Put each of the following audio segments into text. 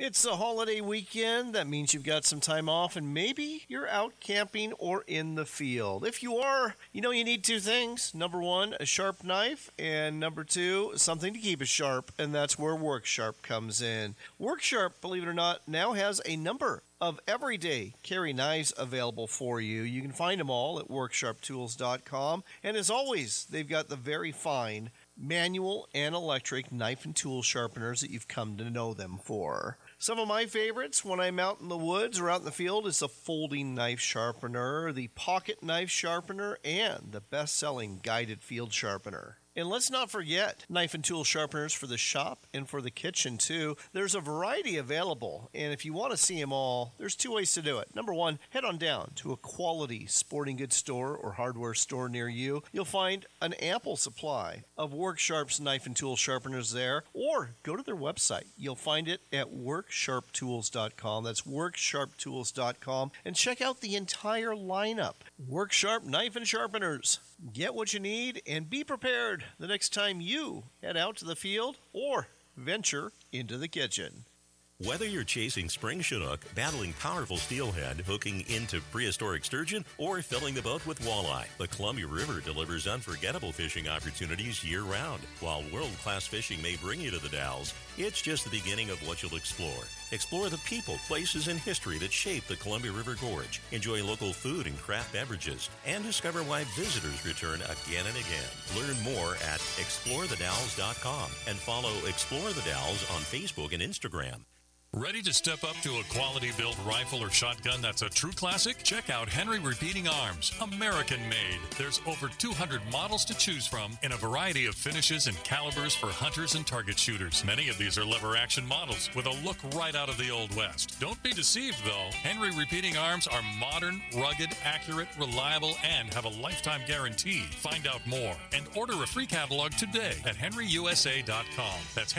It's a holiday weekend. That means you've got some time off and maybe you're out camping or in the field. If you are, you need two things. Number one, a sharp knife, and number two, something to keep it sharp, and that's where WorkSharp comes in. WorkSharp, believe it or not, now has a number of everyday carry knives available for you. You can find them all at worksharptools.com. And as always, they've got the very fine manual and electric knife and tool sharpeners that you've come to know them for. Some of my favorites when I'm out in the woods or out in the field is the folding knife sharpener, the pocket knife sharpener, and the best-selling guided field sharpener. And let's not forget knife and tool sharpeners for the shop and for the kitchen, too. There's a variety available, and if you want to see them all, there's two ways to do it. Number one, head on down to a quality sporting goods store or hardware store near you. You'll find an ample supply of WorkSharp's knife and tool sharpeners there, or go to their website. You'll find it at worksharptools.com. That's worksharptools.com, and check out the entire lineup. WorkSharp knife and sharpeners. Get what you need and be prepared the next time you head out to the field or venture into the kitchen. Whether you're chasing spring chinook, battling powerful steelhead, hooking into prehistoric sturgeon, or filling the boat with walleye, the Columbia River delivers unforgettable fishing opportunities year-round. While world-class fishing may bring you to the Dalles, it's just the beginning of what you'll explore. Explore the people, places, and history that shape the Columbia River Gorge. Enjoy local food and craft beverages, and discover why visitors return again and again. Learn more at explorethedalles.com and follow Explore the Dalles on Facebook and Instagram. Ready to step up to a quality-built rifle or shotgun that's a true classic? Check out Henry Repeating Arms, American-made. There's over 200 models to choose from in a variety of finishes and calibers for hunters and target shooters. Many of these are lever-action models with a look right out of the Old West. Don't be deceived, though. Henry Repeating Arms are modern, rugged, accurate, reliable, and have a lifetime guarantee. Find out more and order a free catalog today at henryusa.com. That's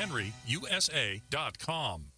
henryusa.com.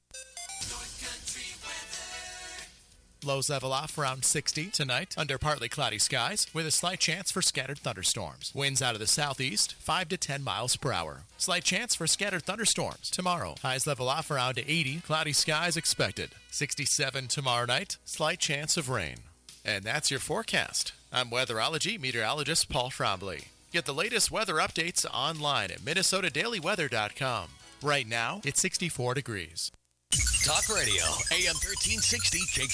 Lows level off around 60 tonight under partly cloudy skies with a slight chance for scattered thunderstorms. Winds out of the southeast, 5 to 10 miles per hour. Slight chance for scattered thunderstorms tomorrow. Highs level off around 80, cloudy skies expected. 67 tomorrow night, slight chance of rain. And that's your forecast. I'm weatherology meteorologist Paul Trombley. Get the latest weather updates online at minnesotadailyweather.com. Right now, it's 64 degrees. Talk Radio, AM 1360,